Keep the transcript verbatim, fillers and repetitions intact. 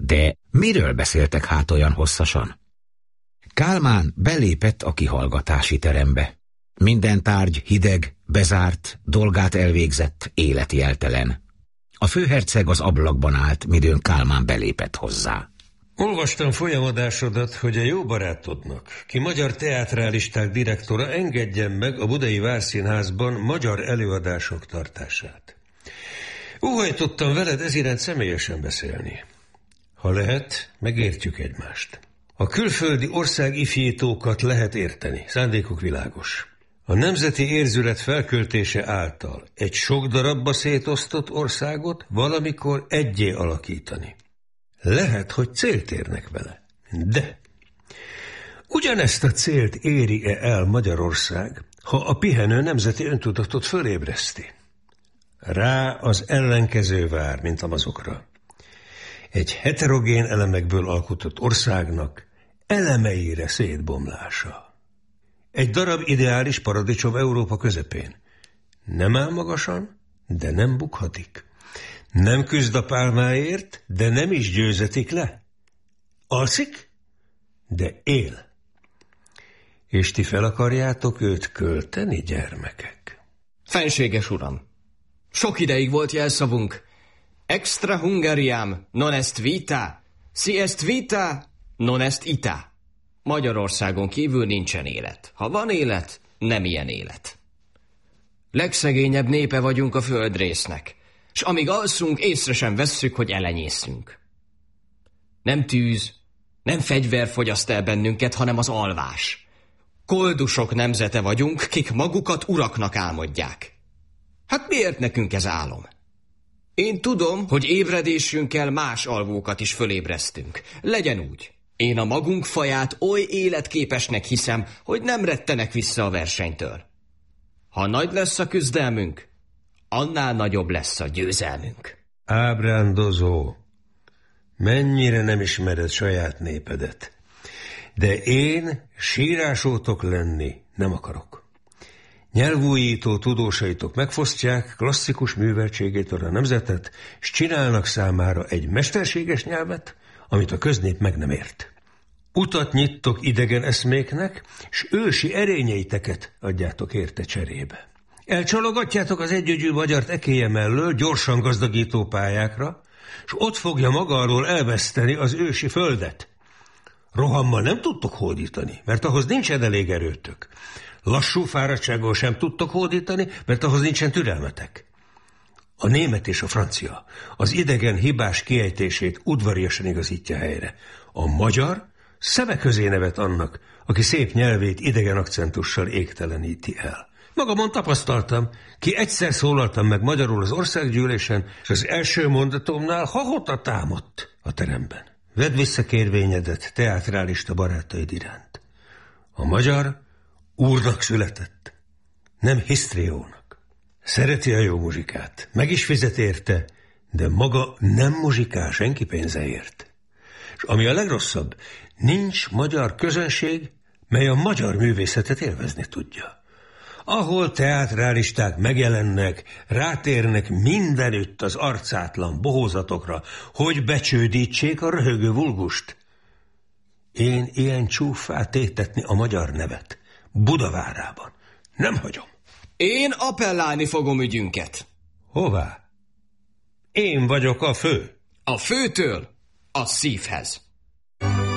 De miről beszéltek hát olyan hosszasan? Kálmán belépett a kihallgatási terembe. Minden tárgy hideg, bezárt, dolgát elvégzett, életjeltelen. A főherceg az ablakban állt, midőn Kálmán belépett hozzá. Olvastam folyamadásodat, hogy a jó barátodnak, ki magyar teátrálisták direktora, engedjen meg a Budai Várszínházban magyar előadások tartását. Óhajtottam veled eziránt személyesen beszélni. Ha lehet, megértjük egymást. A külföldi ország ifjítókat lehet érteni, szándékuk világos. A nemzeti érzület felköltése által egy sok darabba szétosztott országot valamikor egyé alakítani. Lehet, hogy célt érnek vele, de ugyanezt a célt éri-e el Magyarország, ha a pihenő nemzeti öntudatot fölébreszti? Rá az ellenkező vár, mint a mazokra. Egy heterogén elemekből alkotott országnak elemeire szétbomlása. Egy darab ideális paradicsom Európa közepén. Nem áll magasan, de nem bukhatik. Nem küzd a pálmáért, de nem is győzetik le. Alszik, de él. És ti fel akarjátok őt költeni, gyermekek? Fenséges uram, sok ideig volt jelszavunk. Extra Hungariam, non est vita, si est vita, non est ita. Magyarországon kívül nincsen élet. Ha van élet, nem ilyen élet. Legszegényebb népe vagyunk a földrésznek, s amíg alszunk, észre sem vesszük, hogy elenyészünk. Nem tűz, nem fegyver fogyaszt el bennünket, hanem az alvás. Koldusok nemzete vagyunk, kik magukat uraknak álmodják. Hát miért nekünk ez álom? Én tudom, hogy ébredésünkkel más alvókat is fölébresztünk. Legyen úgy. Én a magunk faját oly életképesnek hiszem, hogy nem rettenek vissza a versenytől. Ha nagy lesz a küzdelmünk, annál nagyobb lesz a győzelmünk. Ábrándozó, mennyire nem ismered saját népedet. De én sírásótok lenni nem akarok. Nyelvújító tudósaitok megfosztják klasszikus műveltségétől a nemzetet, és csinálnak számára egy mesterséges nyelvet, amit a köznép meg nem ért. Utat nyittok idegen eszméknek, és ősi erényeiteket adjátok érte cserébe. Elcsalogatjátok az együgyű magyart ekéje mellől gyorsan gazdagító pályákra, és ott fogja maga alól elveszteni az ősi földet. Rohammal nem tudtok hódítani, mert ahhoz nincsen elég erőtök. Lassú fáradtsággal sem tudtok hódítani, mert ahhoz nincsen türelmetek. A német és a francia az idegen hibás kiejtését udvariasan igazítja helyre. A magyar szeme közé nevet annak, aki szép nyelvét idegen akcentussal égteleníti el. Magamon tapasztaltam, ki egyszer szólaltam meg magyarul az országgyűlésen, és az első mondatomnál hahota támadt a teremben. Vedd vissza kérvényedet teátrálista barátaid iránt. A magyar úrnak született, nem hisztriónak. Szereti a jó muzsikát, meg is fizet érte, de maga nem muzsikál senki pénzeért. És ami a legrosszabb, nincs magyar közönség, mely a magyar művészetet élvezni tudja. Ahol teátrálisták megjelennek, rátérnek mindenütt az arcátlan bohózatokra, hogy becsődítsék a röhögő vulgust. Én ilyen csúffá tétetni a magyar nevet Budavárában nem hagyom. Én appellálni fogom ügyünket. Hová? Én vagyok a fő. A főtől a szívhez.